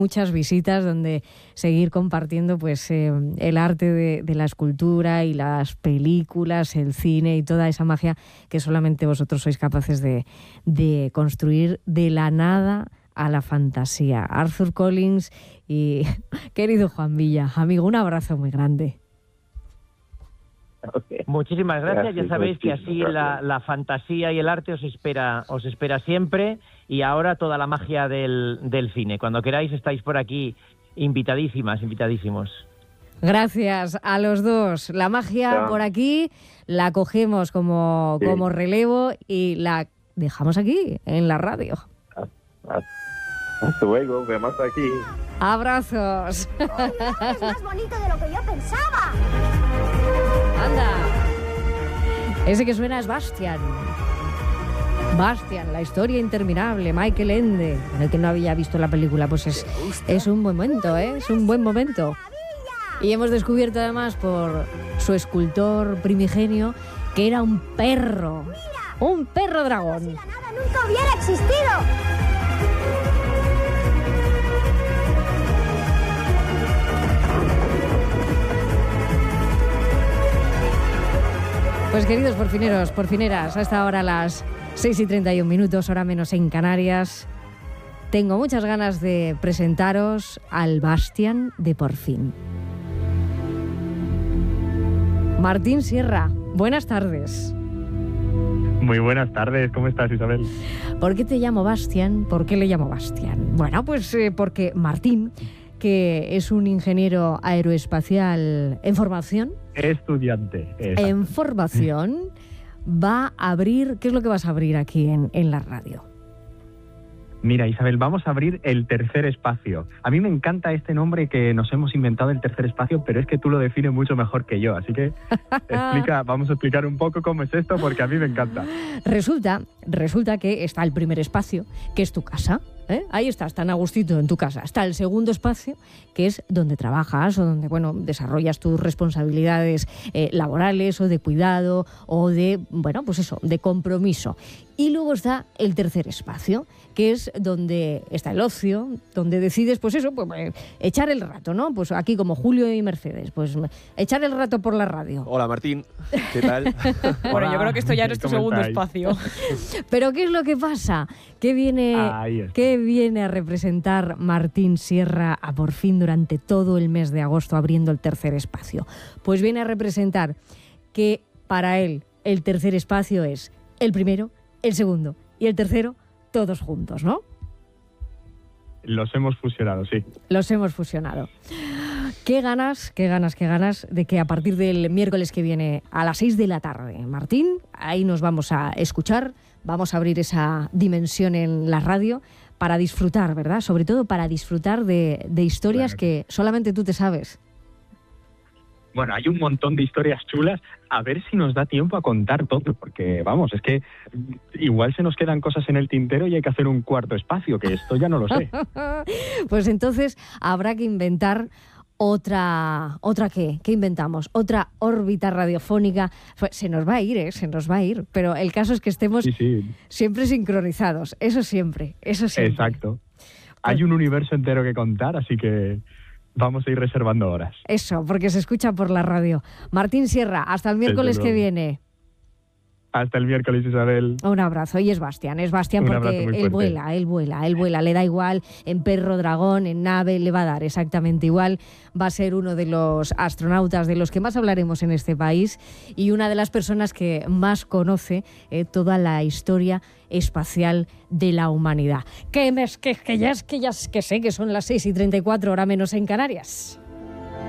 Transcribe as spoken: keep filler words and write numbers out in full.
muchas visitas donde seguir compartiendo pues eh, el arte de, de la escultura y las películas, el cine y toda esa magia que solamente vosotros sois capaces de, de construir de la nada a la fantasía. Arthur Collins y querido Juan Villa, amigo, un abrazo muy grande. Okay. Muchísimas gracias. Gracias, ya sabéis que así la, la fantasía y el arte os espera, os espera siempre, y ahora toda la magia del, del cine. Cuando queráis estáis por aquí invitadísimas, invitadísimos. Gracias a los dos. La magia Ya. por aquí la cogemos como, Sí. como relevo y la dejamos aquí en la radio. Hasta luego, vemos aquí. Abrazos. Es más bonito de lo que yo pensaba. Anda. Ese que suena es Bastian. Bastian, la historia interminable, Michael Ende. Para el que no había visto la película, pues es, es un buen momento, ¿eh? Es un buen momento. Y hemos descubierto además por su escultor primigenio que era un perro. Un perro dragón. La nada nunca hubiera existido. Pues queridos porfineros, porfineras, hasta ahora las seis y treinta y un minutos, hora menos en Canarias. Tengo muchas ganas de presentaros al Bastian de Por Fin. Martín Sierra, buenas tardes. Muy buenas tardes, ¿cómo estás, Isabel? ¿Por qué te llamo Bastian? ¿Por qué le llamo Bastian? Bueno, pues eh, porque Martín, que es un ingeniero aeroespacial en formación, Estudiante. exacto. en formación, va a abrir... ¿Qué es lo que vas a abrir aquí en, en la radio? Mira, Isabel, vamos a abrir el tercer espacio. A mí me encanta este nombre que nos hemos inventado, el tercer espacio, pero es que tú lo defines mucho mejor que yo. Así que explica, vamos a explicar un poco cómo es esto, porque a mí me encanta. Resulta, resulta que está el primer espacio, que es tu casa. ¿eh? Ahí estás, tan a gustito en tu casa. Está el segundo espacio, que es donde trabajas o donde, bueno, desarrollas tus responsabilidades eh, laborales o de cuidado o de, bueno, pues eso, de compromiso. Y luego está el tercer espacio, que es donde está el ocio, donde decides, pues eso, pues, eh, echar el rato, ¿no? Pues aquí como Julio y Mercedes, pues echar el rato por la radio. Hola, Martín. ¿Qué tal? Bueno, yo creo que esto ya no es tu ¿Cómo segundo estáis? espacio. Pero ¿qué es lo que pasa? ¿Qué viene, Ahí está. ¿Qué viene a representar Martín Sierra a Por Fin durante todo el mes de agosto abriendo el tercer espacio? Pues viene a representar que para él el tercer espacio es el primero, el segundo y el tercero todos juntos, ¿no? Los hemos fusionado, sí. Los hemos fusionado. Qué ganas, qué ganas, qué ganas de que a partir del miércoles que viene a las seis de la tarde, Martín, ahí nos vamos a escuchar, vamos a abrir esa dimensión en la radio para disfrutar, ¿verdad? Sobre todo para disfrutar de, de historias Claro. que solamente tú te sabes. Bueno, hay un montón de historias chulas. A ver si nos da tiempo a contar todo, porque, vamos, es que igual se nos quedan cosas en el tintero y hay que hacer un cuarto espacio, que esto ya no lo sé. Pues entonces habrá que inventar otra, ¿otra qué? ¿Qué inventamos? Otra órbita radiofónica. Pues se nos va a ir, ¿eh? Se nos va a ir. Pero el caso es que estemos Sí, sí, siempre sincronizados. Eso siempre, eso siempre. exacto. Hay un universo entero que contar, así que vamos a ir reservando horas. Eso, porque se escucha por la radio. Martín Sierra, hasta el miércoles Desde que luego. viene. Hasta el miércoles, Isabel. Un abrazo. Y es Bastian, es Bastian Un porque abrazo muy él fuerte. vuela, él vuela, él vuela. Le da igual en perro, dragón, en nave, le va a dar exactamente igual. Va a ser uno de los astronautas de los que más hablaremos en este país y una de las personas que más conoce eh, toda la historia espacial de la humanidad. Que, me, que, que ya es que ya es que sé que son las seis y treinta y cuatro, hora menos en Canarias.